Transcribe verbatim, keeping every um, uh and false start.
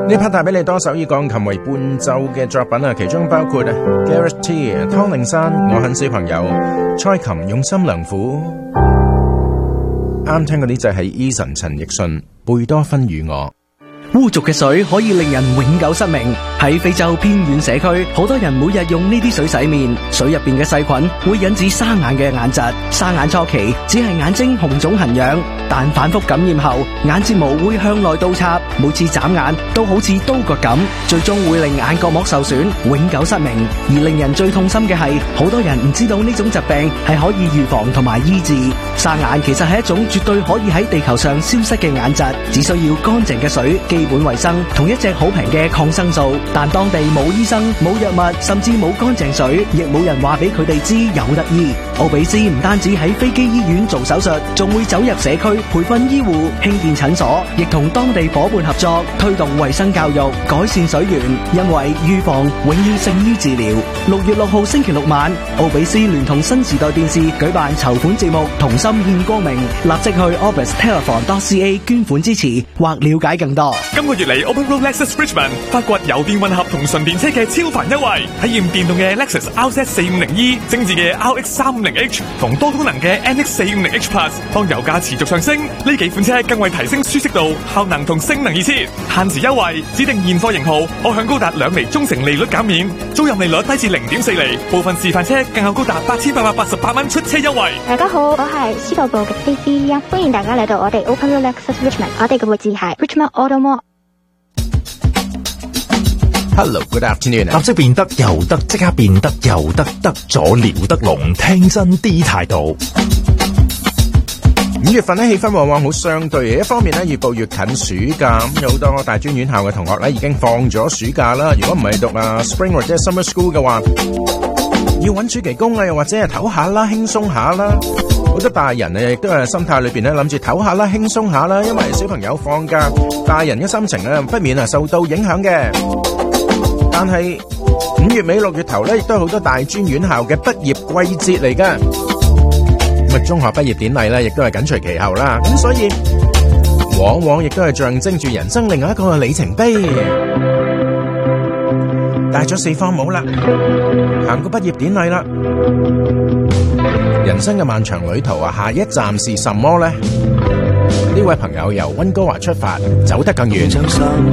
呢 part 帶俾你多首以鋼琴為伴奏嘅作品啊，其中包括 Gareth T、湯令山、我很小朋友、蔡琴用心良苦。啱聽嗰啲就係 Eason 陳奕迅、貝多芬與我。 污濁嘅水可以令人永久失明。喺非洲偏遠社區，好多人每日用呢啲水洗面，水入邊嘅細菌會引致沙眼嘅眼疾。沙眼初期只係眼睛紅腫痕癢，但反覆感染後，眼睫毛會向內倒插，每次眨眼都好似刀割咁，最終會令眼角膜受損，永久失明。而令人最痛心嘅係，好多人唔知道呢種疾病係可以預防同埋醫治。沙眼其實係一種絕對可以喺地球上消失嘅眼疾，只需要乾淨嘅水、基本衛生同一隻好平嘅抗生素。但當地冇醫生、冇藥物，甚至冇乾淨水，亦冇人話俾佢哋知有得醫。奧比斯唔單止喺飛機醫院做手術，仲會走入社區培訓醫護、興建診所，亦同當地伙伴合作，推動衛生教育，改善水源。因為預防永遠勝於治療。六月六號星期六晚，奧比斯聯同新時代電視舉辦籌款節目《同心獻光明》，立即去 orbis telephone dot c a 捐款支持或了解更多。 今個月嚟 Open Road Lexus Richmond 發掘油電混合同純電車嘅超凡優惠，體驗電動嘅 Lexus R Z 四五零 E、精緻嘅 R X 三五零 H 同多功能嘅 N X 四五零 H Plus。當油價持續上升，呢幾款車更為提升舒適度、效能同性能而設。限時優惠，指定現貨型號可享高達兩厘中程利率減免，租賃利率低至零點四厘，部分示範車更有高達八千八百八十八蚊出車優惠。 大家好，我係司徒部嘅 C C 啊，歡迎大家嚟到我哋 Open Road Lexus Richmond， 我哋嘅位置係 Richmond Auto Mall。Hello，good afternoon。 立即變得又得，即刻變得又得，得咗了得龍，聽真啲態度。 五月份咧氣氛往往好相對嘅，一方面咧越步越近暑假，咁有好多大專院校嘅同學咧已經放咗暑假啦。如果唔係讀啊 Spring 或者 Summer School 嘅話，要揾暑期工啊，又或者係唞下啦，輕鬆下啦。好多大人啊，亦都係心態裏邊咧諗住唞下啦，輕鬆下啦，因為小朋友放假，大人嘅心情咧不免啊受到影響嘅。但係五月尾六月頭咧，亦都係好多大專院校嘅畢業季節嚟噶。咁啊，中學畢業典禮咧，亦都係緊隨其後啦。咁所以，往往亦都係象徵住人生另外一個里程碑。戴咗四方帽啦，行過畢業典禮啦，人生嘅漫長旅途啊，下一站是什麼呢？呢位朋友由溫哥華出發，走得更遠。